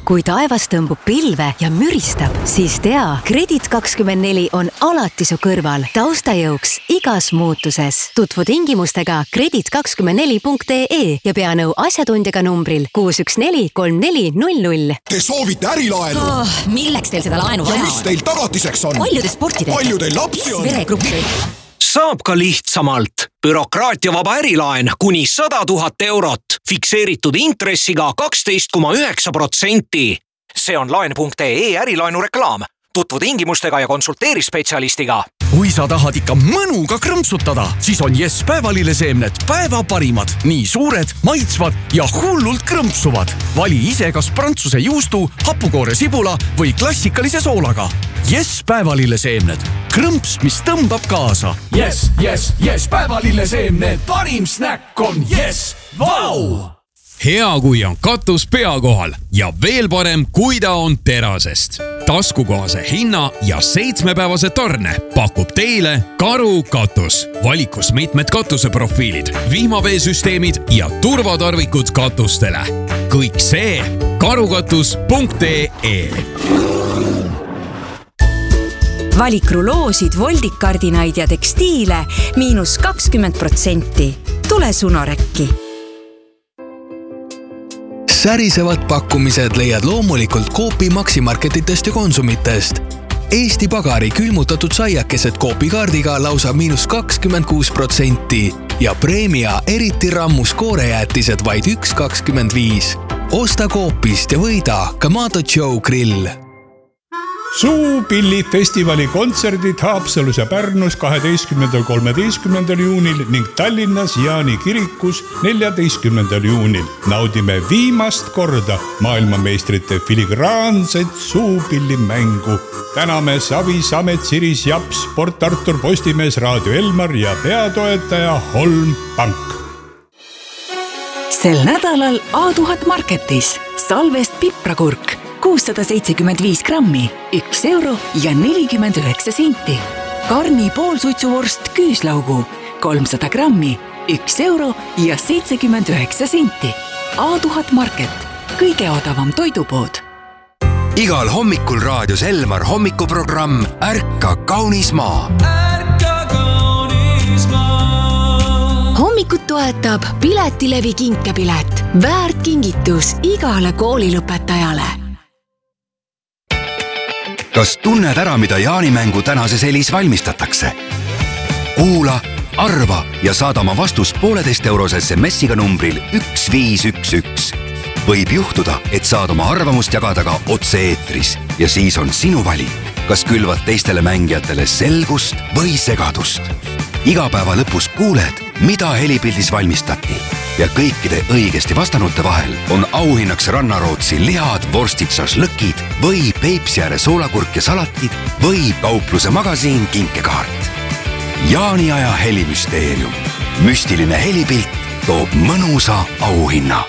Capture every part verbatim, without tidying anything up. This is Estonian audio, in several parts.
Kui taevas tõmbub pilve ja müristab, siis tea, Kredit kakskümmend neli on alati su kõrval, taustajõuks igas muutuses. Tutvu tingimustega kredit kakskümmend neli punkt ee ja pea nõu asjatundjaga numbril kuus üks neli kolm neli null null. Te soovite ärilaenu? Oh, milleks teil seda laenu vaja on? Ja mis teil tagatiseks on? Palju te sporti teete? Palju teil lapsi on? Veregruppi. Saab ka lihtsamalt. Bürokraatiavaba ärilaen kuni sada tuhat eurot. Fikseeritud intressiga kaksteist koma üheksa protsenti. See on laen punkt ee ärilaenu reklaam. Tutvu tingimustega ja konsulteeri spetsialistiga. Kui sa tahad ikka mõnuga krõmpsutada, siis on Yes päevalilleseemned päeva parimad. Nii suured, maitsvad ja hullult krõmpsuvad. Vali ise kas prantsuse juustu, hapukoore sibula või klassikalise soolaga. Yes päevalilleseemned. Krõmps, mis tõmbab kaasa. Yes, yes, yes päevalilleseemned. Parim snäkk on Yes. Vau! Hea, kui on katus pea kohal ja veel parem, kui ta on terasest. Taskukohase hinna ja seitsmepäevase tarne pakub teile Karu katus. Valikus mitmed katuseprofiilid, vihmaveesüsteemid ja turvatarvikud katustele. Kõik see karukatus punkt ee. Valik ruloosid, voldikardinaid ja tekstiile miinus kakskümmend protsenti. Tule Sunorekki. Särisevad pakkumised leiad loomulikult Coopi maksimarketitest ja konsumitest. Eesti Pagari külmutatud saiakesed Coopi kaardiga lausa miinus kakskümmend kuus protsenti ja Premia eriti rammus koorejäätised vaid üks kakskümmend viis. Osta Coopist ja võida Kamado Joe grill. Suupillifestivali kontserdid Haapsalus ja Pärnus kaheteistkümnendal kolmeteistkümnendal juunil ning Tallinnas Jaani kirikus neljateistkümnendal juunil. Naudime viimast korda maailmameistrite filigraanset suupillimängu. Täname Savi, Samet, Siris, Japs, Port Artur, Postimees, Raadio Elmar ja peatoetaja Holm Pank. Sel nädalal A tuhat marketis Salvest piprakurk kuussada seitsekümmend viis grammi, üks euro ja nelikümmend üheksa senti. Karni poolsuitsuvorst küüslaugu, kolmsada grammi, üks euro ja seitsekümmend üheksa senti. A tuhat market, kõige odavam toidupood. Igal hommikul raadios Elmar hommikuprogramm Ärka kaunis maa. Ärka kaunis maa. Hommikut toetab Piletilevi kinkepilet. Väärt kingitus igale koolilõpetajale. Kas tunned ära, mida jaanimängu tänases helis valmistatakse? Kuula, arva ja saada oma vastus pooleteist euros S M S-iga numbril üks viis üks üks. Võib juhtuda, et saad oma arvamust jagada ka otse eetris ja siis on sinu valik, kas külvad teistele mängijatele selgust või segadust. Iga päeva lõpus kuuled, mida helipildis valmistati ja kõikide õigesti vastanute vahel on auhinnaks Rannarootsi lihad, vorstid, šašlõkid või Peipsiääre soolakurk ja salatid või kaupluse magasiin kinkekaart. Jaaniaja helimüsteerium. Müstiline helipilt toob mõnusa auhinna.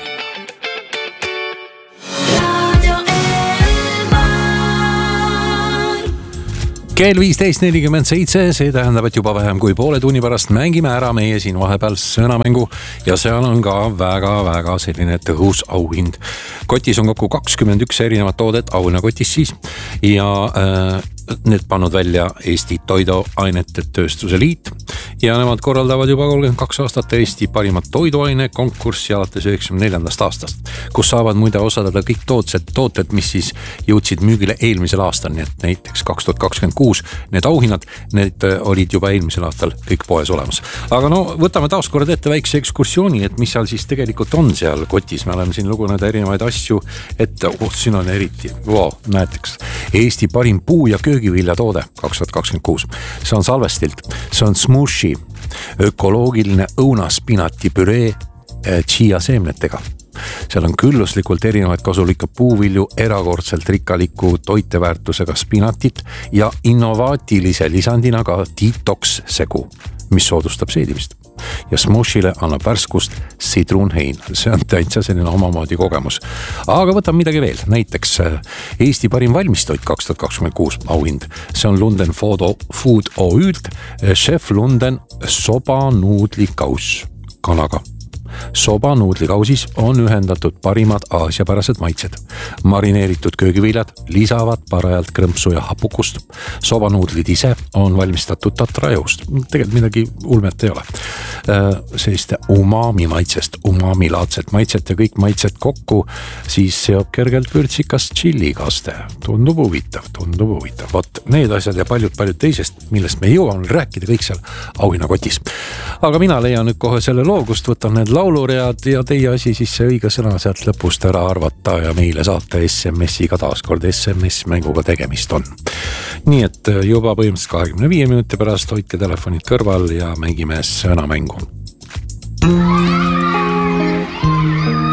Kell viisteist nelikümmend seitse, see tähendab, et juba vähem kui poole tunni pärast mängime ära meie siin vahepeal sõnamängu ja seal on ka väga-väga selline tõhus auhind. Kotis on kokku kakskümmend üks erinevat toodet, auhinnakotis siis, ja äh, need pannud välja Eesti Toiduainete Tööstuse Liit ja nemad korraldavad juba kolmkümmend kaks aastat Eesti parimat toiduaine konkurssi alates üheksakümne neljandast aastast, kus saavad muide osadada kõik tootsed, tooted, mis siis jõudsid müügile eelmisel aastal, nii et näiteks kaks tuhat kakskümmend kuus need auhinnad, need olid juba eelmisel aastal kõik poes olemas. Aga no võtame taas kord ette väikse ekskursiooni, et mis seal siis tegelikult on seal kotis. Me oleme siin lugunud erinevaid asju, et oh, siin on eriti, wow, näeteks Eesti parim puu- ja köögivilja toode kaks tuhat kakskümmend kuus. See on Salvestilt, see on Smushi, ökoloogiline õunaspinati püree chia seemnetega. Seal on külluslikult erinevaid kasulikke puuvilju, erakordselt rikkaliku toiteväärtusega spinatit ja innovaatilise lisandina ka detox segu, mis soodustab seedimist. Ja Smushile annab värskust sidrunhein. See on täitsa selline omamoodi kogemus. Aga võtame midagi veel. Näiteks Eesti parim valmistoit kaks tuhat kakskümmend kuus auhind. See on Lunden Food Oült Chef Lunden soba nuudlikaus kanaga. Soba nuudlikausis on ühendatud parimad aasiapärased maitsed. Marineeritud köögiviljad lisavad parajalt krõmpsu ja hapukust. Soba nuudlid ise on valmistatud tatrajõust. Tegelikult midagi ulmet ei ole. Selliste umami maitsest, umami laadset maitset ja kõik maitset kokku, siis seob kergelt vürtsikas chillikaste. Tundub huvitav, tundub huvitav. Vot need asjad ja paljud-paljud teisest, millest me jõuame rääkida kõik seal auhinnakotis. Aga mina leian nüüd kohe selle loogust, võtan need lauluread ja teie asi siis see õige sõna sealt lõpust ära arvata ja meile saata S M S-iga taaskord S M S-mänguga tegemist on. Nii et juba põhimõtteliselt kahekümne viie minuti pärast hoidke telefonid kõrval ja mängime sõnamängu.